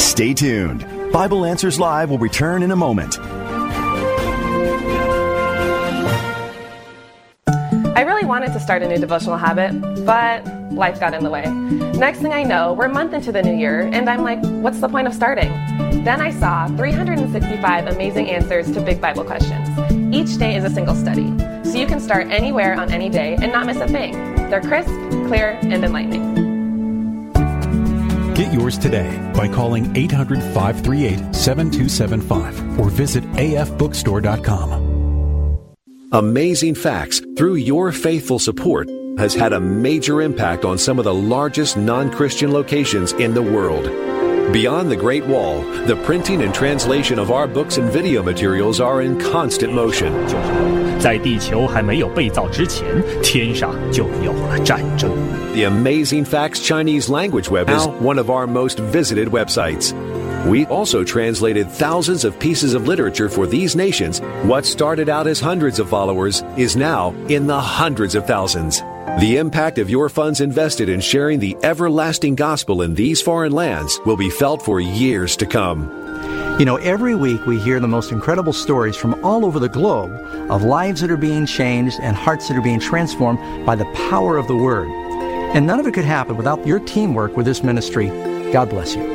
Stay tuned. Bible Answers Live will return in a moment. I really wanted to start a new devotional habit, but life got in the way. Next thing I know, we're a month into the new year, and I'm like, what's the point of starting? Then I saw 365 amazing answers to big Bible questions. Each day is a single study, so you can start anywhere on any day and not miss a thing. They're crisp, clear, and enlightening. Get yours today by calling 800-538-7275 or visit afbookstore.com. Amazing Facts, through your faithful support, has had a major impact on some of the largest non-Christian locations in the world. Beyond the Great Wall, the printing and translation of our books and video materials are in constant motion. 在地球还没有被造之前，天上就有了战争。 The Amazing Facts Chinese language web is one of our most visited websites. We also translated thousands of pieces of literature for these nations. What started out as hundreds of followers is now in the hundreds of thousands. The impact of your funds invested in sharing the everlasting gospel in these foreign lands will be felt for years to come. You know, every week we hear the most incredible stories from all over the globe of lives that are being changed and hearts that are being transformed by the power of the Word. And none of it could happen without your teamwork with this ministry. God bless you.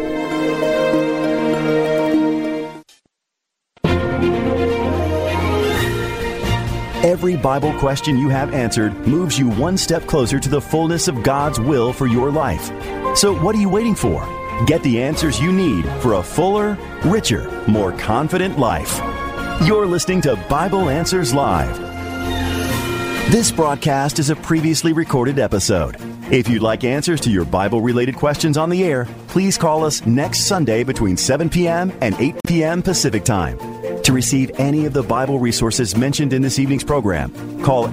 Every Bible question you have answered moves you one step closer to the fullness of God's will for your life. So what are you waiting for? Get the answers you need for a fuller, richer, more confident life. You're listening to Bible Answers Live. This broadcast is a previously recorded episode. If you'd like answers to your Bible-related questions on the air, please call us next Sunday between 7 p.m. and 8 p.m. Pacific Time. To receive any of the Bible resources mentioned in this evening's program, call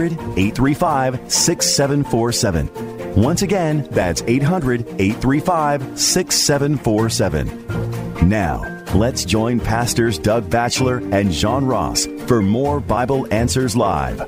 800-835-6747. Once again, that's 800-835-6747. Now, let's join Pastors Doug Batchelor and John Ross for more Bible Answers Live.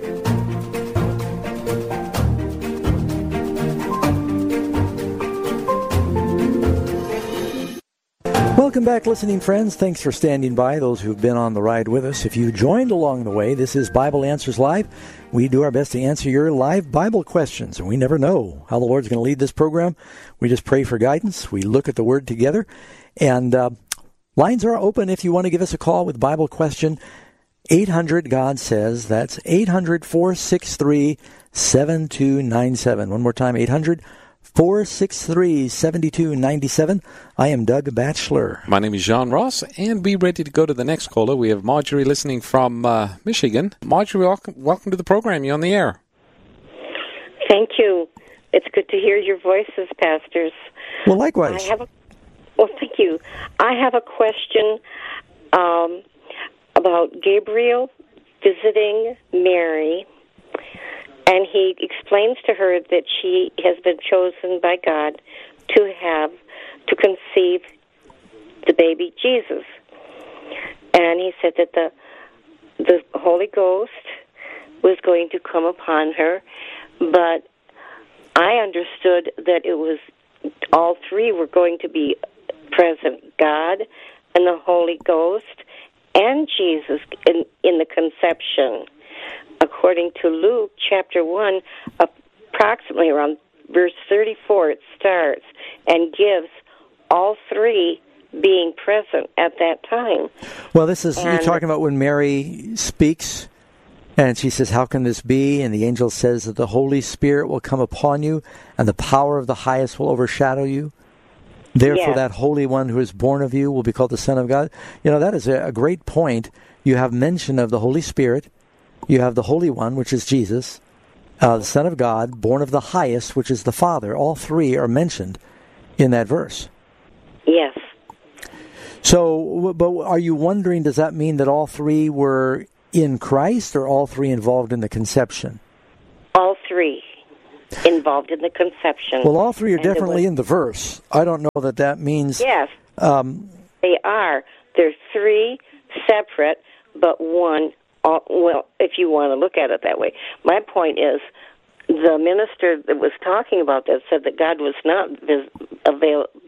Welcome back, listening friends. Thanks for standing by, those who've been on the ride with us. If you joined along the way, this is Bible Answers Live. We do our best to answer your live Bible questions, and we never know how the Lord's going to lead this program. We just pray for guidance. We look at the Word together, and lines are open if you want to give us a call with Bible question. 800 God Says. That's 800-463-7297. One more time, 800-463-7297. I am Doug Batchelor. My name is John Ross, and be ready to go to the next caller. We have Marjorie listening from Michigan. Marjorie, welcome to the program. You're on the air. Thank you. It's good to hear your voices, pastors. Well, likewise. Thank you. I have a question about Gabriel visiting Mary. And he explains to her that she has been chosen by God to conceive the baby Jesus. And he said that the Holy Ghost was going to come upon her, but I understood that it was all three were going to be present, God and the Holy Ghost and Jesus in the conception. According to Luke chapter 1, approximately around verse 34, it starts and gives all three being present at that time. Well, you're talking about when Mary speaks, and she says, "How can this be?" And the angel says that the Holy Spirit will come upon you, and the power of the highest will overshadow you. Therefore, that Holy One who is born of you will be called the Son of God. You know, that is a great point. You have mention of the Holy Spirit. You have the Holy One, which is Jesus, the Son of God, born of the highest, which is the Father. All three are mentioned in that verse. Yes. So, but are you wondering, does that mean that all three were in Christ, or all three involved in the conception? All three involved in the conception. Well, all three are definitely in the verse. I don't know that means... Yes, they are. They're three separate, but one... Well, if you want to look at it that way. My point is, the minister that was talking about that said that God was not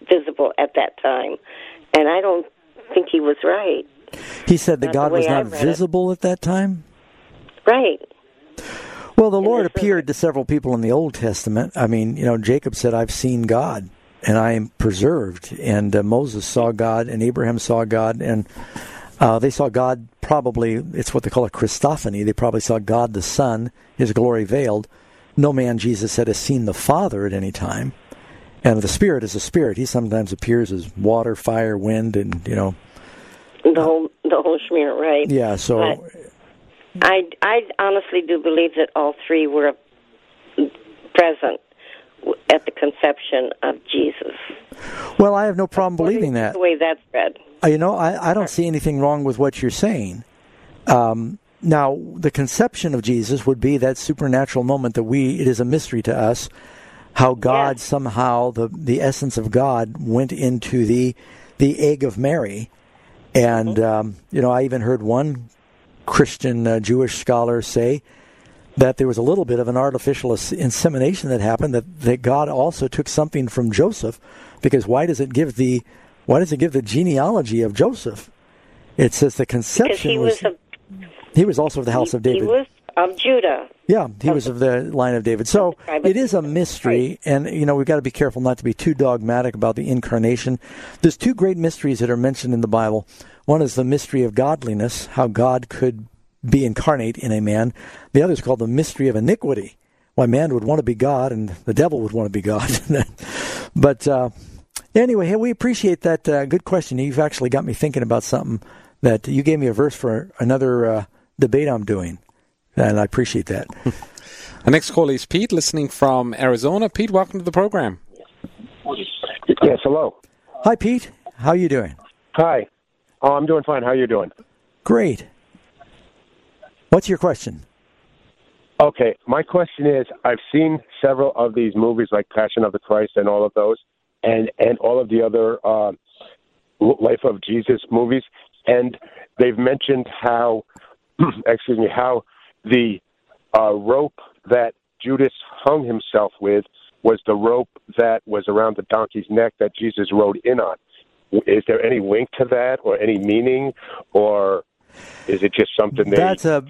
visible at that time. And I don't think he was right. He said that God was not visible at that time? Right. Well, the Lord appeared to several people in the Old Testament. I mean, Jacob said, I've seen God, and I am preserved. And Moses saw God, and Abraham saw God, and they saw God probably, it's what they call a Christophany. They probably saw God the Son, his glory veiled. No man, Jesus said, has seen the Father at any time. And the Spirit is a spirit. He sometimes appears as water, fire, wind, and, the whole schmear, right? Yeah, so... But I honestly do believe that all three were present at the conception of Jesus. Well, I have no problem believing that. The way that's read. I don't see anything wrong with what you're saying. Now, the conception of Jesus would be that supernatural moment that it is a mystery to us, how God somehow, the essence of God, went into the egg of Mary. And, I even heard one Christian Jewish scholar say that there was a little bit of an artificial insemination that happened, that God also took something from Joseph, because why does it give the genealogy of Joseph? It says the conception he was also of the house of David. He was of Judah. Yeah, he was of the line of David. So it is a mystery, and we've got to be careful not to be too dogmatic about the incarnation. There's two great mysteries that are mentioned in the Bible. One is the mystery of godliness, how God could be incarnate in a man. The other is called the mystery of iniquity, why man would want to be God and the devil would want to be God. But anyway, hey, we appreciate that good question. You've actually got me thinking about something that you gave me a verse for another debate I'm doing, and I appreciate that. Our next call is Pete, listening from Arizona. Pete, welcome to the program. Yes, hello. Hi, Pete. How are you doing? Hi. Oh, I'm doing fine. How are you doing? Great. What's your question? Okay, my question is, I've seen several of these movies like Passion of the Christ and all of those, and all of the other Life of Jesus movies, and they've mentioned how, how the rope that Judas hung himself with was the rope that was around the donkey's neck that Jesus rode in on. Is there any link to that, or any meaning, or is it just something that's a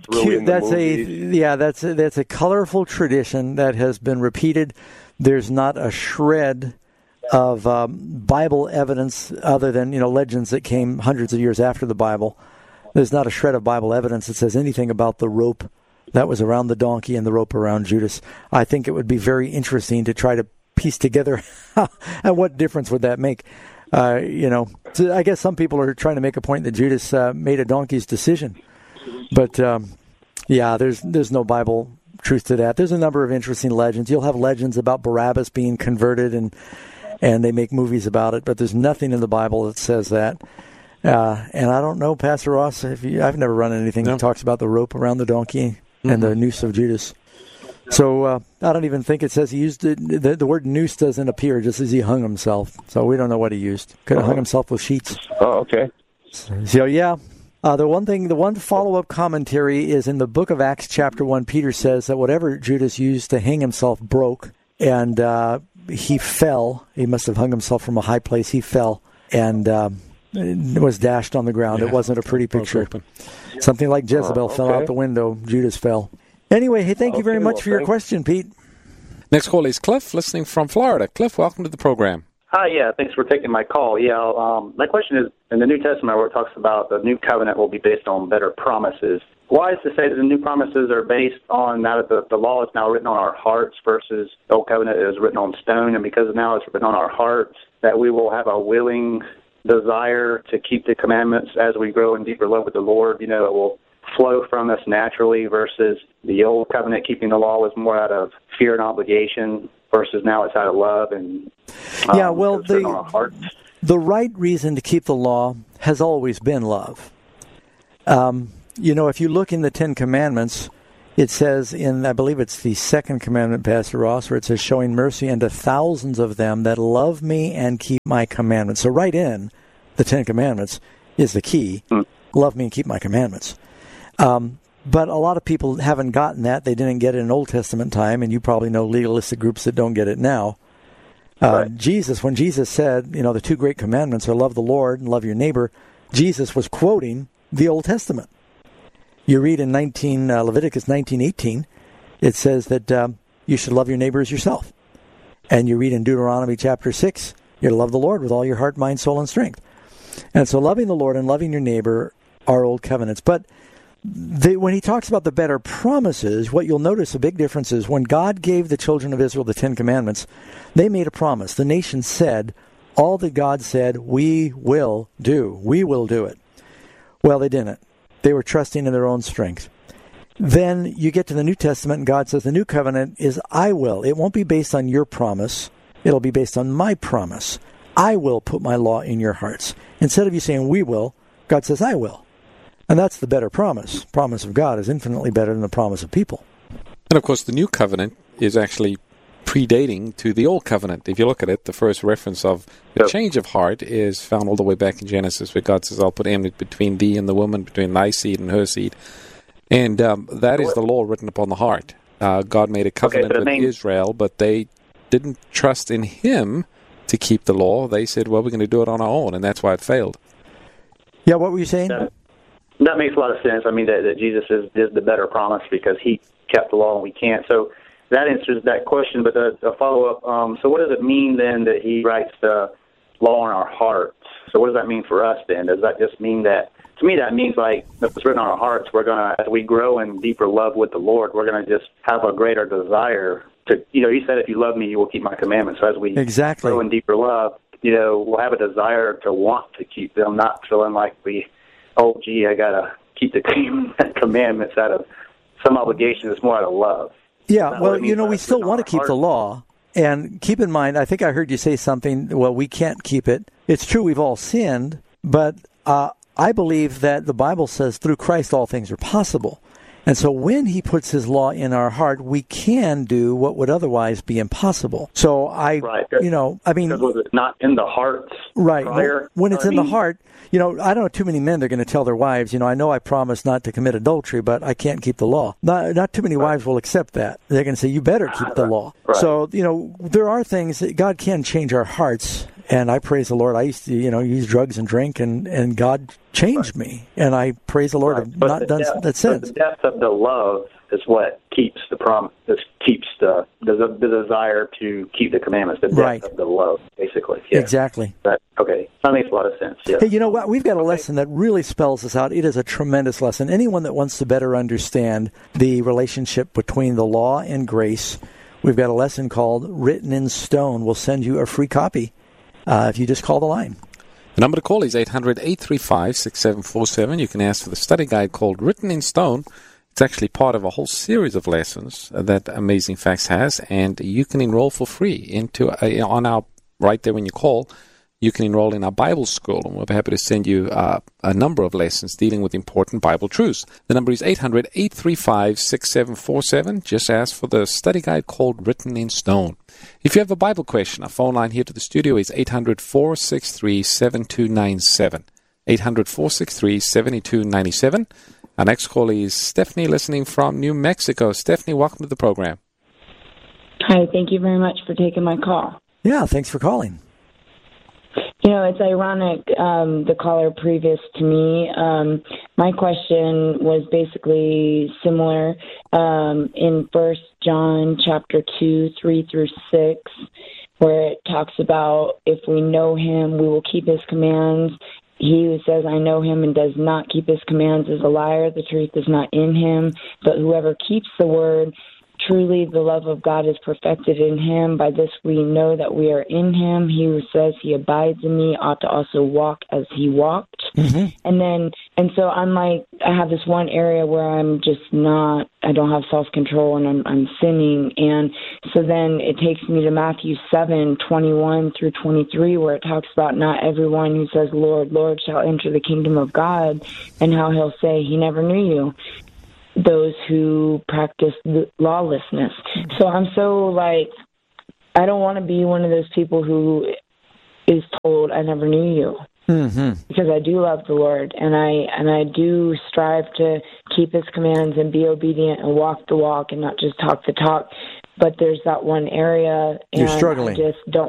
colorful tradition that has been repeated. There's not a shred of Bible evidence other than legends that came hundreds of years after the Bible. There's not a shred of Bible evidence that says anything about the rope that was around the donkey and the rope around Judas. I think it would be very interesting to try to piece together and what difference would that make. So I guess some people are trying to make a point that Judas made a donkey's decision. But, there's no Bible truth to that. There's a number of interesting legends. You'll have legends about Barabbas being converted, and they make movies about it, but there's nothing in the Bible that says that. And I don't know, Pastor Ross, I've never run anything that talks about the rope around the donkey and the noose of Judas. So I don't even think it says he used it. The word noose doesn't appear, just as he hung himself. So we don't know what he used. Could have hung himself with sheets. Oh, okay. So the one follow-up commentary is in the book of Acts chapter 1. Peter says that whatever Judas used to hang himself broke, and he fell. He must have hung himself from a high place. He fell and was dashed on the ground. It wasn't a pretty picture. Something like Jezebel fell out the window. Judas fell. Anyway, hey, thank you very much for your question, Pete. Next call is Cliff, listening from Florida. Cliff, welcome to the program. Hi, thanks for taking my call. My question is, in the New Testament where it talks about the new covenant will be based on better promises, why is to say that the new promises are based on now that the law is now written on our hearts versus the old covenant is written on stone, and because now it's written on our hearts, that we will have a willing desire to keep the commandments as we grow in deeper love with the Lord? It will flow from us naturally versus the old covenant keeping the law was more out of fear and obligation versus now it's out of love and the right reason to keep the law has always been love. If you look in the Ten Commandments, it says I believe it's the second commandment, Pastor Ross, where it says, showing mercy unto thousands of them that love me and keep my commandments. So right in the Ten Commandments is the key. Love me and keep my commandments. But a lot of people haven't gotten that. They didn't get it in Old Testament time, and you probably know legalistic groups that don't get it now. Jesus, when Jesus said, the two great commandments are love the Lord and love your neighbor, Jesus was quoting the Old Testament. You read in Leviticus 19:18, it says that you should love your neighbor as yourself. And you read in Deuteronomy chapter 6, you're to love the Lord with all your heart, mind, soul, and strength. And so loving the Lord and loving your neighbor are old covenants. But when he talks about the better promises, what you'll notice a big difference is when God gave the children of Israel the Ten Commandments, they made a promise. The nation said, all that God said, we will do. We will do it. Well, they didn't. They were trusting in their own strength. Then you get to the New Testament, and God says the new covenant is I will. It won't be based on your promise. It'll be based on my promise. I will put my law in your hearts. Instead of you saying we will, God says I will. And that's the better promise. Promise of God is infinitely better than the promise of people. And of course, the new covenant is actually predating to the old covenant. If you look at it, the first reference of the change of heart is found all the way back in Genesis, where God says, I'll put enmity between thee and the woman, between thy seed and her seed. And that is the law written upon the heart. God made a covenant with Israel, but they didn't trust in him to keep the law. They said, well, we're going to do it on our own, and that's why it failed. Yeah, what were you saying? That makes a lot of sense. I mean, that Jesus is the better promise because he kept the law and we can't. So that answers that question. But a follow-up, so what does it mean then that he writes the law in our hearts? So what does that mean for us then? Does that just mean that, to me that means like if it's written on our hearts, we're going to, as we grow in deeper love with the Lord, we're going to just have a greater desire to, he said, if you love me, you will keep my commandments. So as we grow in deeper love, we'll have a desire to want to keep them, not feeling like I got to keep the commandments out of some obligation. It's more out of love. Yeah, well, we still want to keep the law. And keep in mind, I think I heard you say something, well, we can't keep it. It's true we've all sinned, but I believe that the Bible says through Christ all things are possible. And so when he puts his law in our heart, we can do what would otherwise be impossible. So was it not in the hearts? Right. Prior, when it's in the heart, I don't know too many men that are going to tell their wives, I know I promised not to commit adultery, but I can't keep the law. Not too many wives will accept that. They're going to say, you better keep the law. Right. So, there are things that God can change our hearts. And I praise the Lord. I used to, use drugs and drink, and God changed me. And I praise the Lord. I've not done that since. The depth of the love is what keeps the promise. Keeps the desire to keep the commandments. The depth of the love, basically. Yeah. Exactly. That makes a lot of sense. Yeah. Hey, you know what? We've got a lesson that really spells this out. It is a tremendous lesson. Anyone that wants to better understand the relationship between the law and grace, we've got a lesson called Written in Stone. We'll send you a free copy. If you just call the line. The number to call is 800-835-6747. You can ask for the study guide called Written in Stone. It's actually part of a whole series of lessons that Amazing Facts has, and you can enroll for free right there when you call. You can enroll in our Bible school, and we'll be happy to send you a number of lessons dealing with important Bible truths. The number is 800-835-6747. Just ask for the study guide called Written in Stone. If you have a Bible question, our phone line here to the studio is 800-463-7297. 800-463-7297. Our next call is Stephanie, listening from New Mexico. Stephanie, welcome to the program. Hi, thank you very much for taking my call. Yeah, thanks for calling. It's ironic, the caller previous to me, my question was basically similar in 1 John chapter 2, 3 through 6, where it talks about if we know him, we will keep his commands. He who says, I know him and does not keep his commands is a liar. The truth is not in him. But whoever keeps the word, truly the love of God is perfected in him. By this we know that we are in him. He who says he abides in me ought to also walk as he walked. Mm-hmm. And so I'm like, I have this one area where I'm just not, I don't have self-control and I'm sinning. And so then it takes me to Matthew 7:21 through 23, where it talks about not everyone who says, Lord, Lord, shall enter the kingdom of God, and how he'll say, he never knew you. Those who practice lawlessness. So I'm so like, I don't want to be one of those people who is told I never knew you. Mm-hmm. Because I do love the Lord, and I do strive to keep his commands and be obedient and walk the walk and not just talk the talk. But there's that one area, and you're struggling. I just don't.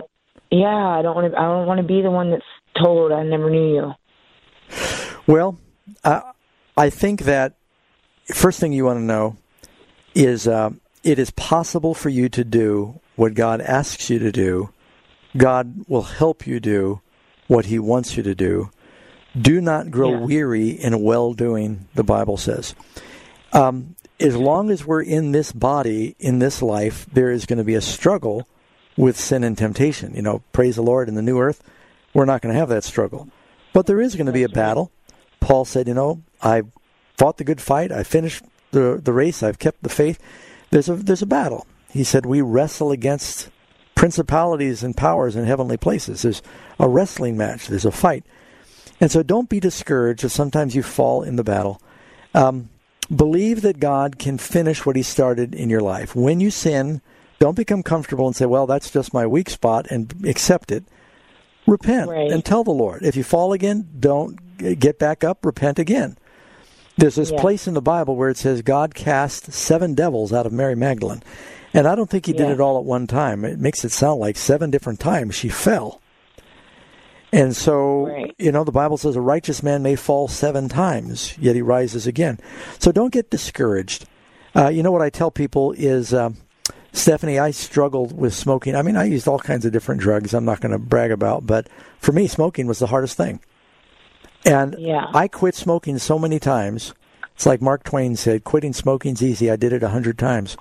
I don't want to be the one that's told I never knew you. Well, I think that first thing you want to know is it is possible for you to do what God asks you to do. God will help you do what He wants you to do. Do not grow weary in well-doing, the Bible says. As long as we're in this body, in this life, there is going to be a struggle with sin and temptation. You know, praise the Lord, in the new earth, we're not going to have that struggle. But there is going to be a battle. Paul said, you know, I fought the good fight. I finished the race. I've kept the faith. There's a battle. He said, we wrestle against principalities and powers in heavenly places. There's a wrestling match. There's a fight. And so don't be discouraged if sometimes you fall in the battle. Believe that God can finish what He started in your life. When you sin, don't become comfortable and say, well, that's just my weak spot, and accept it. Repent and tell the Lord. If you fall again, don't get back up, repent again. There's this place in the Bible where it says God cast 7 devils out of Mary Magdalene. And I don't think He did it all at one time. It makes it sound like 7 different times she fell. And so, you know, the Bible says a righteous man may fall 7 times, yet he rises again. So don't get discouraged. You know what I tell people is, Stephanie, I struggled with smoking. I mean, I used all kinds of different drugs I'm not going to brag about, but for me, smoking was the hardest thing. And I quit smoking so many times. It's like Mark Twain said, quitting smoking's easy. I did it 100 times.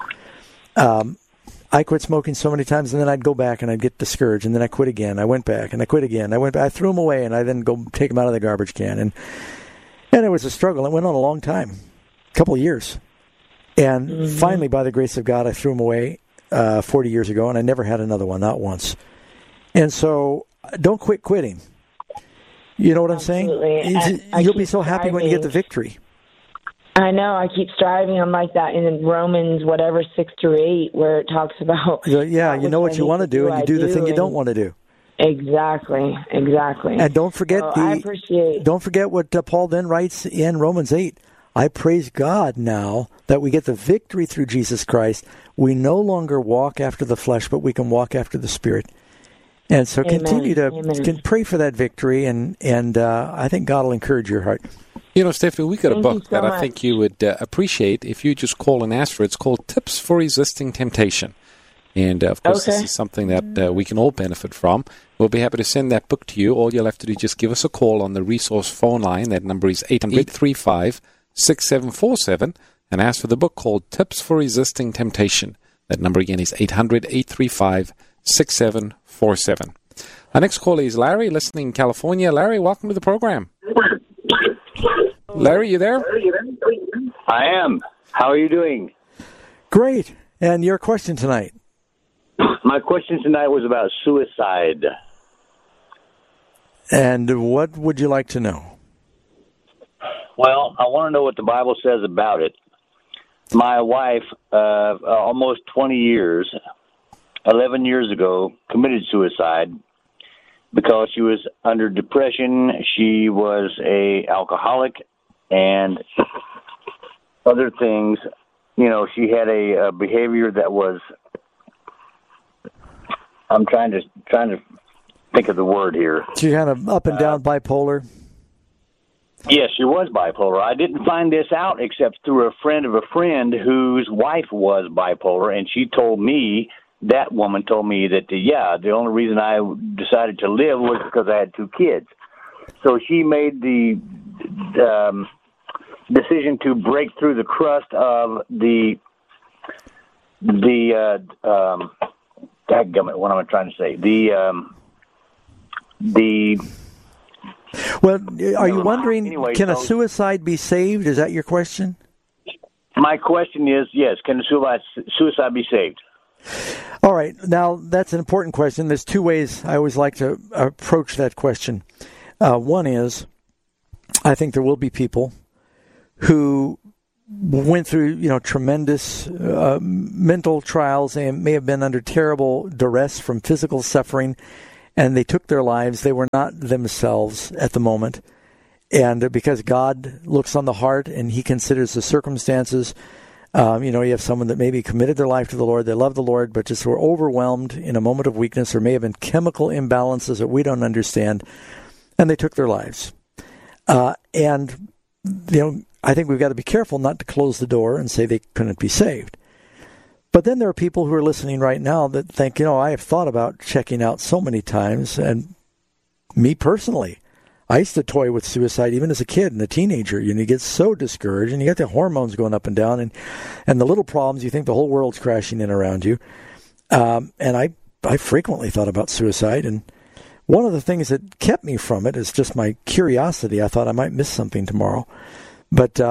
I quit smoking so many times, and then I'd go back and I'd get discouraged, and then I quit again. I went back and I quit again. I threw them away, and I then go take them out of the garbage can. And it was a struggle. It went on a long time, a couple of years. And finally, by the grace of God, I threw them away 40 years ago, and I never had another one, not once. And so don't quit quitting. You know what I'm saying? You'll be so happy when you get the victory. I know. I keep striving. I'm like that in Romans, 6-8, where it talks about. Yeah, you know what you want to do, and you do the thing you don't want to do. Exactly. And don't forget Don't forget what Paul then writes in Romans 8. I praise God now that we get the victory through Jesus Christ. We no longer walk after the flesh, but we can walk after the Spirit. And so continue to pray for that victory, and I think God will encourage your heart. You know, Stephanie, we got a book that I think you would appreciate if you just call and ask for it. It's called Tips for Resisting Temptation. And, of course, this is something that we can all benefit from. We'll be happy to send that book to you. All you'll have to do is just give us a call on the resource phone line. That number is 800-835-6747, and ask for the book called Tips for Resisting Temptation. That number again is 800-835-6747. Our next caller is Larry, listening in California. Larry, welcome to the program. Larry, you there? I am. How are you doing? Great. And your question tonight? My question tonight was about suicide. And what would you like to know? Well, I want to know what the Bible says about it. My wife, almost 20 years, 11 years ago, committed suicide because she was under depression. She was an alcoholic and other things. You know, she had a behavior that was, I'm trying to think of the word here. She kind of up and down bipolar? Yes, she was bipolar. I didn't find this out except through a friend of a friend whose wife was bipolar, and she told me, that woman told me that, the only reason I decided to live was because I had 2 kids. So she made the decision to break through the crust of what am I trying to say? Well, are you wondering, anyway, can a suicide be saved? Is that your question? My question is, yes, can a suicide be saved? All right. Now, that's an important question. There's 2 ways I always like to approach that question. One is, I think there will be people who went through, tremendous mental trials and may have been under terrible duress from physical suffering, and they took their lives. They were not themselves at the moment. And because God looks on the heart and He considers the circumstances, You have someone that maybe committed their life to the Lord, they love the Lord, but just were overwhelmed in a moment of weakness, or may have been chemical imbalances that we don't understand, and they took their lives. I think we've got to be careful not to close the door and say they couldn't be saved. But then there are people who are listening right now that think, I have thought about checking out so many times, and me personally, I used to toy with suicide even as a kid and a teenager. You get so discouraged, and you got the hormones going up and down, and the little problems, you think the whole world's crashing in around you. And I frequently thought about suicide, and one of the things that kept me from it is just my curiosity. I thought I might miss something tomorrow. But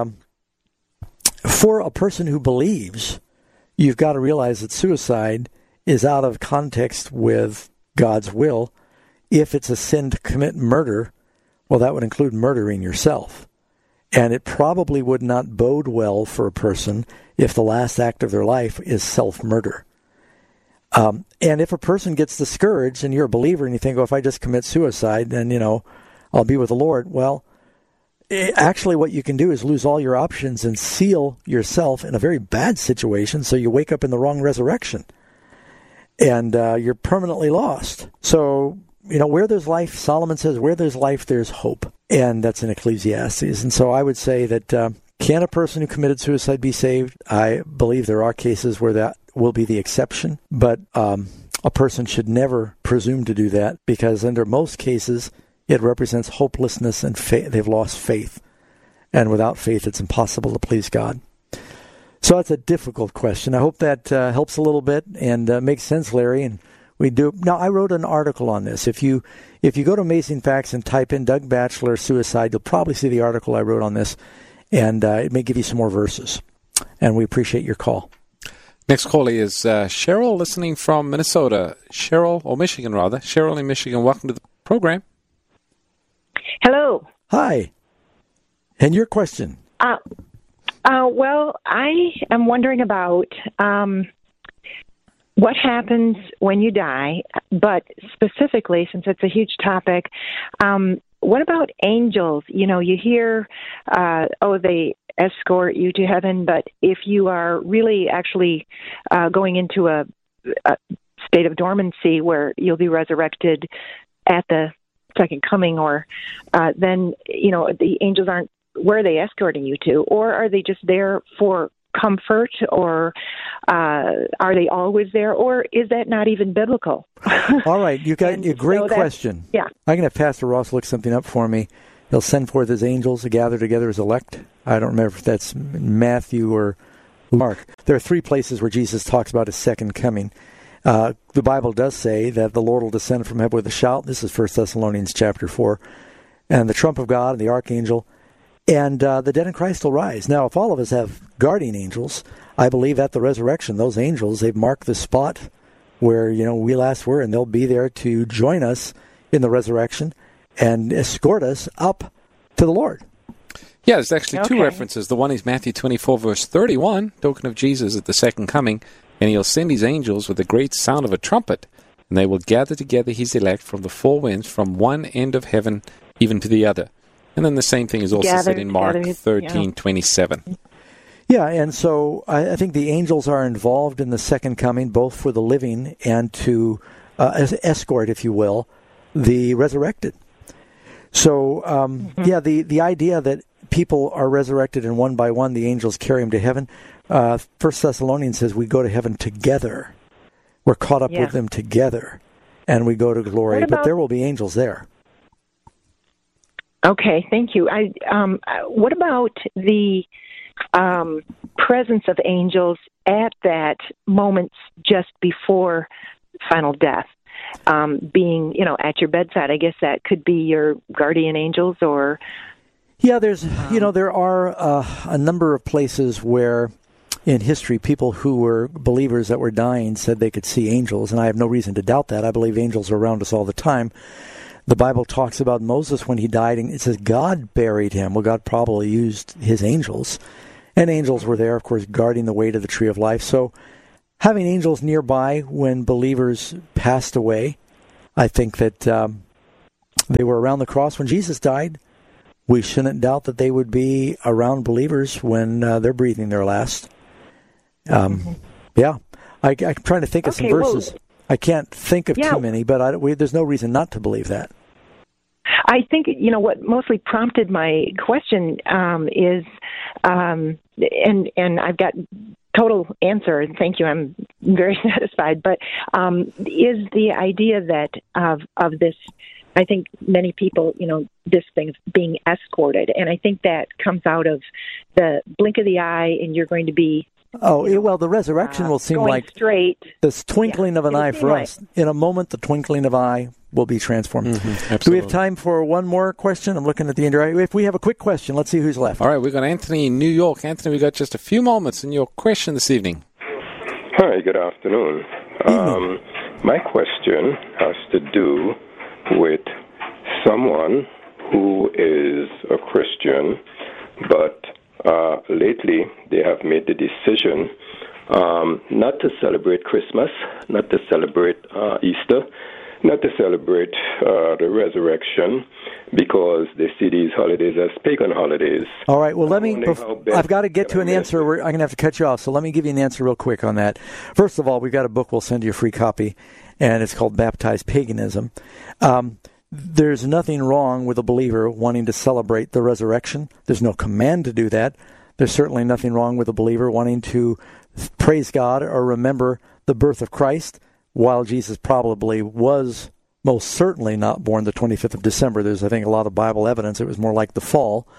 for a person who believes, you've got to realize that suicide is out of context with God's will. If it's a sin to commit murder, well, that would include murdering yourself. And it probably would not bode well for a person if the last act of their life is self-murder. And if a person gets discouraged and you're a believer and you think, if I just commit suicide, then, I'll be with the Lord. Well, actually what you can do is lose all your options and seal yourself in a very bad situation, so you wake up in the wrong resurrection. And you're permanently lost. So, where there's life, Solomon says, where there's life, there's hope. And that's in Ecclesiastes. And so I would say that can a person who committed suicide be saved? I believe there are cases where that will be the exception. But a person should never presume to do that, because under most cases, it represents hopelessness and they've lost faith. And without faith, it's impossible to please God. So that's a difficult question. I hope that helps a little bit and makes sense, Larry. And we do. Now, I wrote an article on this. If you go to Amazing Facts and type in Doug Batchelor suicide, you'll probably see the article I wrote on this, and it may give you some more verses. And we appreciate your call. Next caller is Cheryl, listening from Minnesota. Michigan, rather. Cheryl in Michigan, welcome to the program. Hello. Hi. And your question? Well, I am wondering about what happens when you die, but specifically, since it's a huge topic, what about angels? You hear, they escort you to heaven, but if you are really actually going into a state of dormancy where you'll be resurrected at the second coming, or then, the angels aren't, where are they escorting you to? Or are they just there for comfort, or are they always there, or is that not even biblical? All right, you got a great question. Yeah. I'm going to have Pastor Ross look something up for me. He'll send forth his angels to gather together as elect. I don't remember if that's Matthew or Mark. There are three places where Jesus talks about his second coming. The Bible does say that the Lord will descend from heaven with a shout. This is 1 Thessalonians chapter 4. And the trump of God and the archangel. And the dead in Christ will rise. Now, if all of us have guardian angels, I believe at the resurrection, those angels, they've marked the spot where, we last were, and they'll be there to join us in the resurrection and escort us up to the Lord. Yeah, there's actually two references. The one is Matthew 24, verse 31, token of Jesus at the second coming, and he'll send his angels with a great sound of a trumpet, and they will gather together his elect from the four winds, from one end of heaven even to the other. And then the same thing is also said in Mark 13:27. Yeah, and so I think the angels are involved in the second coming, both for the living and to escort, if you will, the resurrected. So, the idea that people are resurrected and one by one the angels carry them to heaven, 1 Thessalonians says we go to heaven together. We're caught up with them together, and we go to glory. But there will be angels there. Okay, thank you. What about the presence of angels at that moment just before final death? Being, at your bedside, I guess that could be your guardian angels, or... Yeah, there are a number of places where in history people who were believers that were dying said they could see angels, and I have no reason to doubt that. I believe angels are around us all the time. The Bible talks about Moses when he died, and it says God buried him. Well, God probably used his angels, and angels were there, of course, guarding the way to the tree of life. So having angels nearby when believers passed away, I think that they were around the cross when Jesus died. We shouldn't doubt that they would be around believers when they're breathing their last. Yeah. I'm trying to think of some verses. I can't think of too many, but there's no reason not to believe that. I think, what mostly prompted my question is, and I've got total answer, and thank you, I'm very satisfied, but is the idea that of this, I think many people, this thing of being escorted, and I think that comes out of the blink of the eye, and you're going to be the resurrection will seem like straight. This twinkling of an eye for us. In a moment, the twinkling of an eye will be transformed. Mm-hmm, do we have time for one more question? I'm looking at the end. If we have a quick question, let's see who's left. All right, we've got Anthony in New York. Anthony, we've got just a few moments in your question this evening. Hi, good afternoon. My question has to do with someone who is a Christian, but lately they have made the decision not to celebrate Christmas, not to celebrate Easter, not to celebrate the resurrection, because they see these holidays as pagan holidays. All right, well, I've got to get to an answer. I'm going to have to cut you off, so let me give you an answer real quick on that. First of all, we've got a book. We'll send you a free copy, and it's called Baptized Paganism. There's nothing wrong with a believer wanting to celebrate the resurrection. There's no command to do that. There's certainly nothing wrong with a believer wanting to praise God or remember the birth of Christ, while Jesus probably was most certainly not born the 25th of December. There's, I think, a lot of Bible evidence it was more like the fall.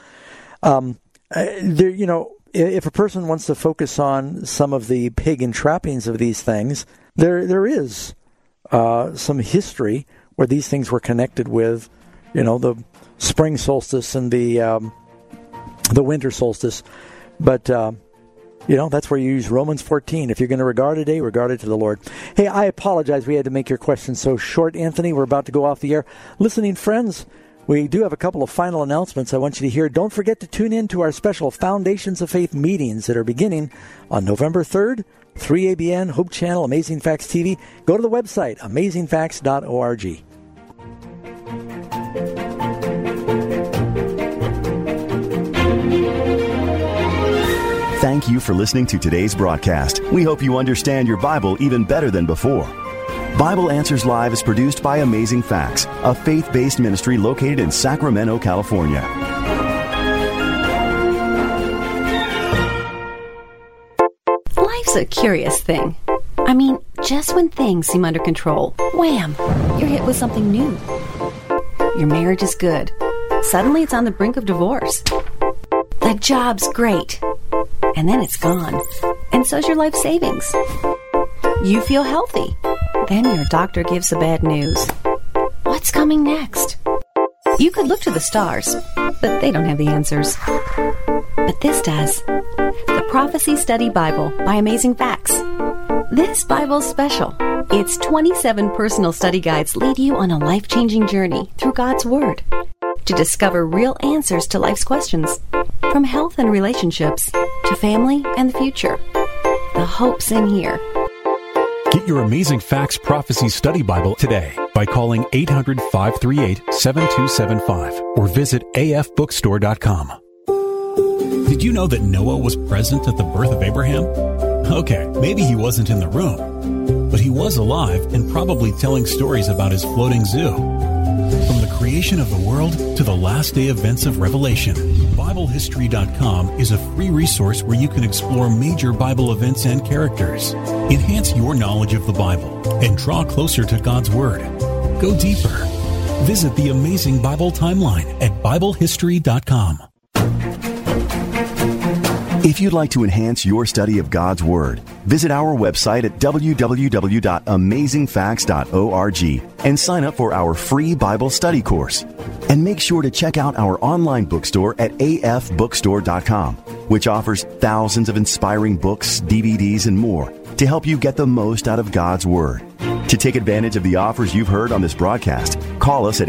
If a person wants to focus on some of the pagan trappings of these things, there is some history where these things were connected with, the spring solstice and the winter solstice. But, that's where you use Romans 14. If you're going to regard a day, regard it to the Lord. Hey, I apologize. We had to make your question so short, Anthony. We're about to go off the air. Listening friends, we do have a couple of final announcements I want you to hear. Don't forget to tune in to our special Foundations of Faith meetings that are beginning on November 3rd, 3 ABN, Hope Channel, Amazing Facts TV. Go to the website, amazingfacts.org. Thank you for listening to today's broadcast. We hope you understand your Bible even better than before. Bible Answers Live is produced by Amazing Facts, a faith-based ministry located in Sacramento, California. Life's a curious thing. I mean, just when things seem under control, wham, you're hit with something new. Your marriage is good. Suddenly it's on the brink of divorce. The job's great. And then it's gone. And so's your life savings. You feel healthy. Then your doctor gives the bad news. What's coming next? You could look to the stars, but they don't have the answers. But this does. The Prophecy Study Bible by Amazing Facts. This Bible's special. Its 27 personal study guides lead you on a life-changing journey through God's Word to discover real answers to life's questions, from health and relationships to family and the future. The hope's in here. Get your Amazing Facts Prophecy Study Bible today by calling 800-538-7275 or visit afbookstore.com. Did you know that Noah was present at the birth of Abraham? Okay, maybe he wasn't in the room, but he was alive and probably telling stories about his floating zoo. From the creation of the world to the last day events of Revelation, BibleHistory.com is a free resource where you can explore major Bible events and characters. Enhance your knowledge of the Bible and draw closer to God's Word. Go deeper. Visit the Amazing Bible Timeline at BibleHistory.com. If you'd like to enhance your study of God's Word, visit our website at www.amazingfacts.org and sign up for our free Bible study course. And make sure to check out our online bookstore at afbookstore.com, which offers thousands of inspiring books, DVDs, and more to help you get the most out of God's Word. To take advantage of the offers you've heard on this broadcast, call us at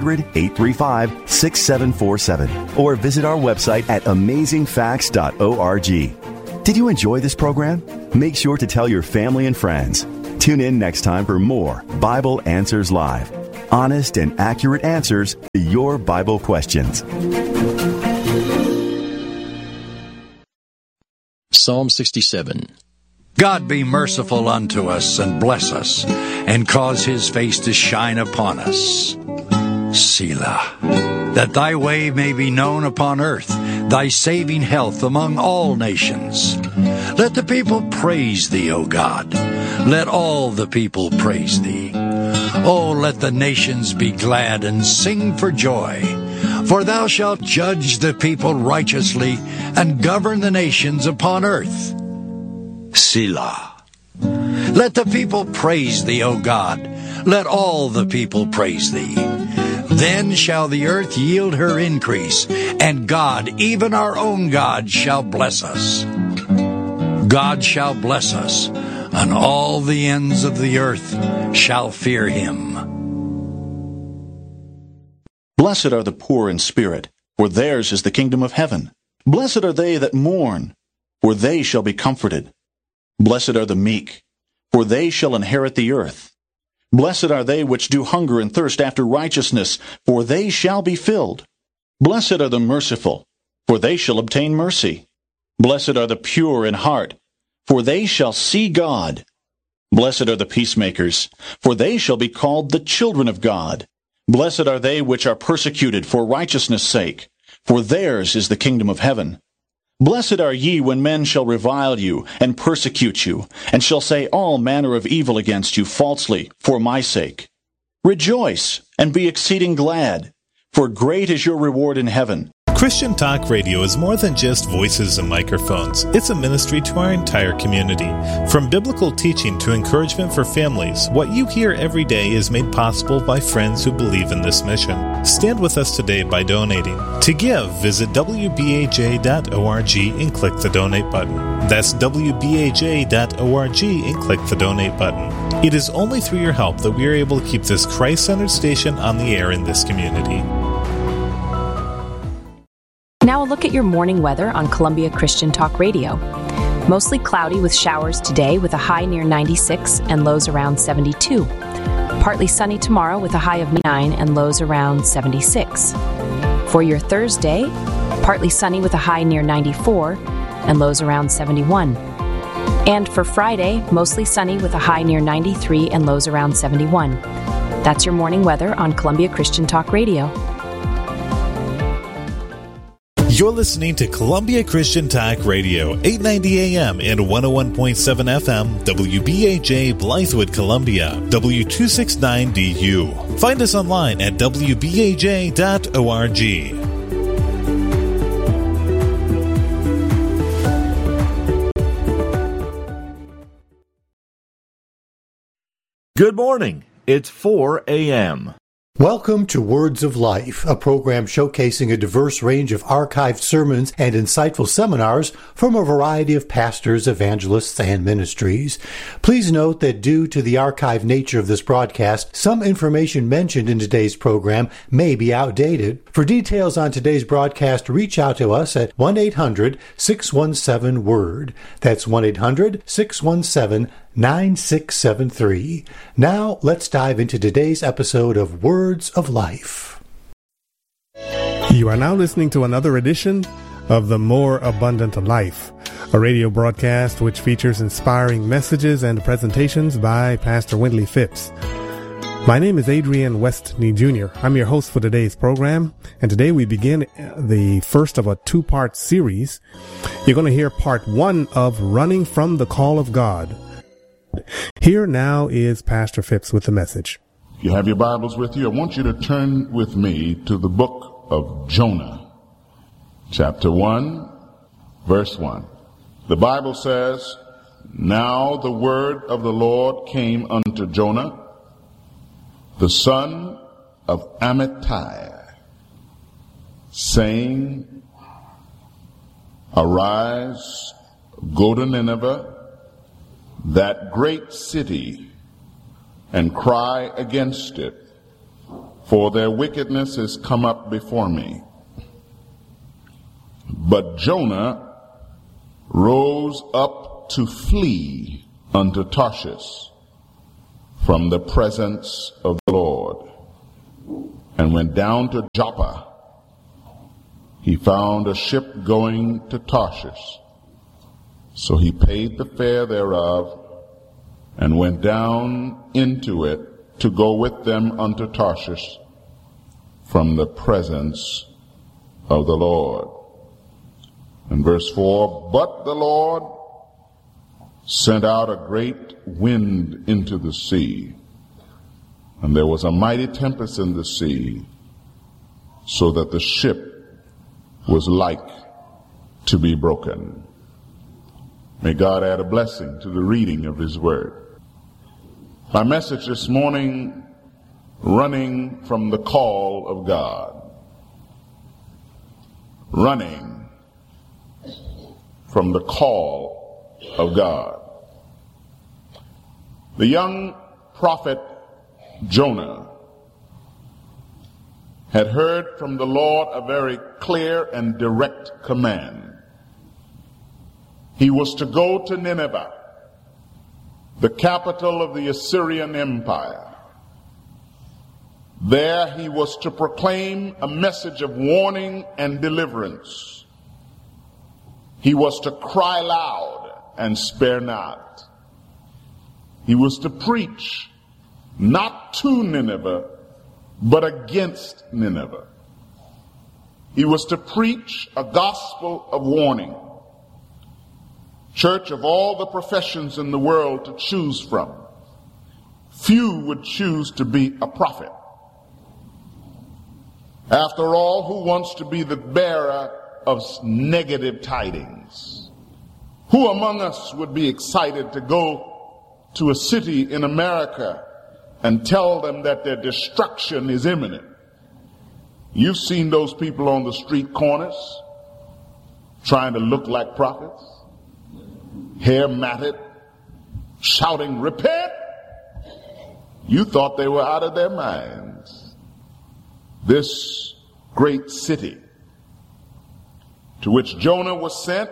800-835-6747 or visit our website at amazingfacts.org. Did you enjoy this program? Make sure to tell your family and friends. Tune in next time for more Bible Answers Live. Honest and accurate answers to your Bible questions. Psalm 67. God be merciful unto us and bless us, and cause his face to shine upon us. Selah. That thy way may be known upon earth, thy saving health among all nations. Let the people praise thee, O God. Let all the people praise thee. Oh, let the nations be glad and sing for joy. For thou shalt judge the people righteously and govern the nations upon earth. Selah. Let the people praise thee, O God. Let all the people praise thee. Then shall the earth yield her increase, and God, even our own God, shall bless us. God shall bless us, and all the ends of the earth shall fear him. Blessed are the poor in spirit, for theirs is the kingdom of heaven. Blessed are they that mourn, for they shall be comforted. Blessed are the meek, for they shall inherit the earth. Blessed are they which do hunger and thirst after righteousness, for they shall be filled. Blessed are the merciful, for they shall obtain mercy. Blessed are the pure in heart, for they shall see God. Blessed are the peacemakers, for they shall be called the children of God. Blessed are they which are persecuted for righteousness' sake, for theirs is the kingdom of heaven. Blessed are ye when men shall revile you, and persecute you, and shall say all manner of evil against you falsely, for my sake. Rejoice, and be exceeding glad, for great is your reward in heaven. Christian Talk Radio is more than just voices and microphones. It's a ministry to our entire community. From biblical teaching to encouragement for families, what you hear every day is made possible by friends who believe in this mission. Stand with us today by donating. To give, visit wbaj.org and click the donate button. That's wbaj.org and click the donate button. It is only through your help that we are able to keep this Christ-centered station on the air in this community. Now a look at your morning weather on Columbia Christian Talk Radio. Mostly cloudy with showers today with a high near 96 and lows around 72. Partly sunny tomorrow with a high of 9 and lows around 76. For your Thursday, partly sunny with a high near 94 and lows around 71. And for Friday, mostly sunny with a high near 93 and lows around 71. That's your morning weather on Columbia Christian Talk Radio. You're listening to Columbia Christian Talk Radio, 890 AM and 101.7 FM, WBAJ Blythewood, Columbia, W269DU. Find us online at WBAJ.org. Good morning. It's 4 a.m. Welcome to Words of Life, a program showcasing a diverse range of archived sermons and insightful seminars from a variety of pastors, evangelists, and ministries. Please note that due to the archived nature of this broadcast, some information mentioned in today's program may be outdated. For details on today's broadcast, reach out to us at 1-800-617-WORD. That's 1-800-617-9673. Now, let's dive into today's episode of Words of Life. You are now listening to another edition of The More Abundant Life, a radio broadcast which features inspiring messages and presentations by Pastor Wendley Phipps. My name is Adrian Westney Jr. I'm your host for today's program, and today we begin the first of a two-part series. You're going to hear part one of Running from the Call of God. Here now is Pastor Phipps with the message. If you have your Bibles with you, I want you to turn with me to the book of Jonah, chapter 1, verse 1. The Bible says, "Now the word of the Lord came unto Jonah, the son of Amittai, saying, Arise, go to Nineveh, that great city, and cry against it, for their wickedness is come up before me. But Jonah rose up to flee unto Tarshish from the presence of the Lord, and went down to Joppa. He found a ship going to Tarshish, So he paid the fare thereof, and went down into it to go with them unto Tarshish from the presence of the Lord. In verse 4, but the Lord sent out a great wind into the sea, and there was a mighty tempest in the sea, so that the ship was like to be broken. May God add a blessing to the reading of His Word. My message this morning, running from the call of God. Running from the call of God. The young prophet Jonah had heard from the Lord a very clear and direct command. He was to go to Nineveh, the capital of the Assyrian Empire. There he was to proclaim a message of warning and deliverance. He was to cry loud and spare not. He was to preach not to Nineveh, but against Nineveh. He was to preach a gospel of warning. Church, of all the professions in the world to choose from, few would choose to be a prophet. After all, who wants to be the bearer of negative tidings? Who among us would be excited to go to a city in America and tell them that their destruction is imminent? You've seen those people on the street corners trying to look like prophets, hair matted, shouting, repent! You thought they were out of their minds. This great city to which Jonah was sent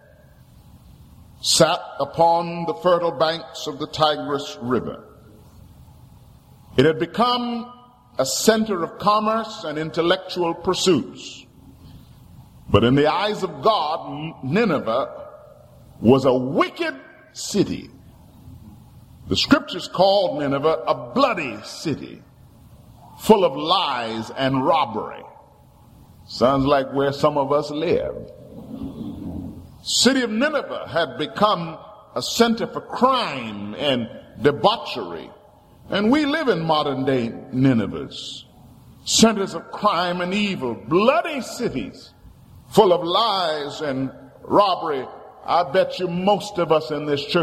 sat upon the fertile banks of the Tigris River. It had become a center of commerce and intellectual pursuits. But in the eyes of God, Nineveh was a wicked city. The scriptures called Nineveh a bloody city, full of lies and robbery. Sounds like where some of us live. City of Nineveh had become a center for crime and debauchery. And we live in modern day Ninevehs, centers of crime and evil, bloody cities full of lies and robbery. I bet you most of us in this church